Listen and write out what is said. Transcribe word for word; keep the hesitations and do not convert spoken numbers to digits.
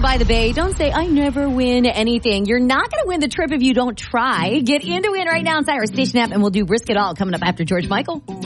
by the Bay. Don't say, I never win anything. You're not going to win the trip if you don't try. Get into it right now inside our station app, and we'll do Risk It All coming up after George Michael.